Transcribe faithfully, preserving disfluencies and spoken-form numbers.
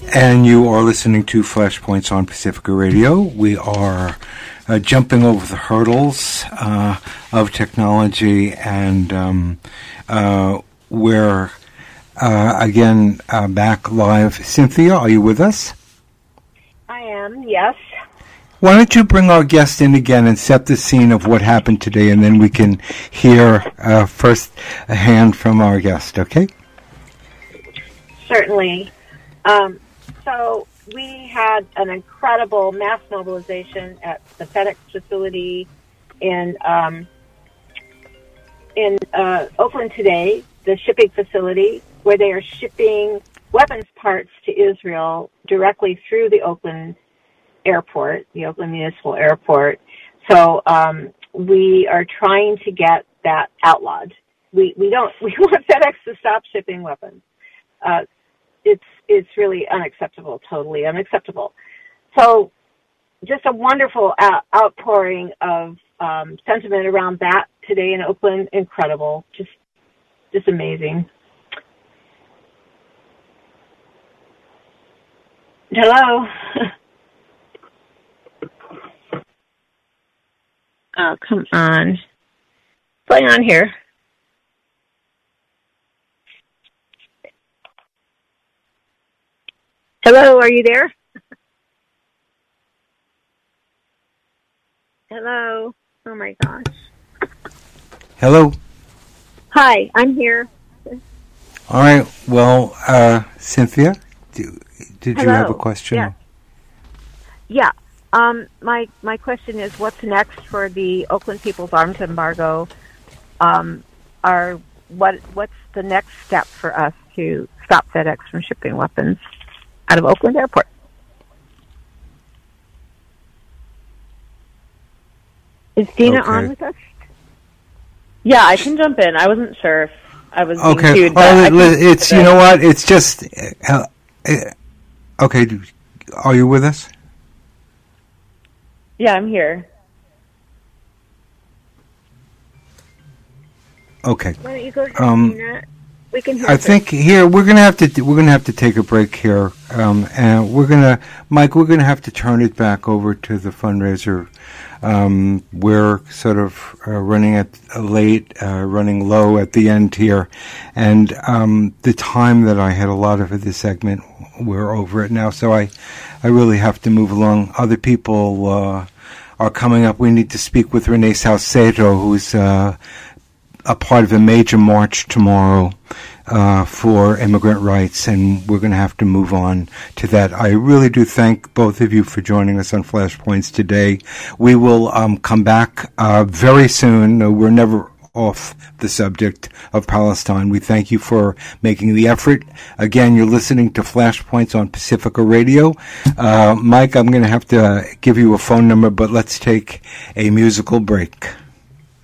And you are listening to Flashpoints on Pacifica Radio. We are uh, jumping over the hurdles uh, of technology, and um, uh, we're uh, again uh, back live. Cynthia, are you with us? I am, yes. Why don't you bring our guest in again and set the scene of what happened today, and then we can hear uh, first hand from our guest, okay? Certainly. Um, so we had an incredible mass mobilization at the FedEx facility in um, in uh, Oakland today, the shipping facility, where they are shipping weapons parts to Israel directly through the Oakland airport, the Oakland Municipal Airport. So um, we are trying to get that outlawed. We we don't we want FedEx to stop shipping weapons. Uh, it's it's really unacceptable, totally unacceptable. So just a wonderful out, outpouring of um, sentiment around that today in Oakland. Incredible, just just amazing. Hello. Oh, come on. What's going on here? Hello, are you there? Hello. Oh, my gosh. Hello. Hi, I'm here. All right. Well, uh, Cynthia, do, did Hello. you have a question? Yeah. Yeah. Um, my my question is, what's next for the Oakland People's Arms Embargo? Um, are what what's the next step for us to stop FedEx from shipping weapons out of Oakland Airport? Is Dina okay. on with us? Yeah, I can jump in. I wasn't sure if I was being okay. cued, Well, but it, it's you know what? It's just uh, uh, okay. Are you with us? Yeah, I'm here. Okay. Why don't you go ahead, Um, Dina? We can hear I her. think here we're gonna have to we're gonna have to take a break here, um, and we're gonna Mike. We're gonna have to turn it back over to the fundraiser. Um, we're sort of uh, running at uh, late, uh, running low at the end here, and um, the time that I had allotted for this segment, we're over it now. So I, I really have to move along. Other people uh, are coming up. We need to speak with Renee Salcedo, who's uh, a part of a major march tomorrow uh, for immigrant rights, and we're going to have to move on to that. I really do thank both of you for joining us on Flashpoints today. We will um, come back uh, very soon. Uh, we're never off the subject of Palestine. We thank you for making the effort. Again, you're listening to Flashpoints on Pacifica Radio. Uh, Mike, I'm going to have to give you a phone number, but let's take a musical break.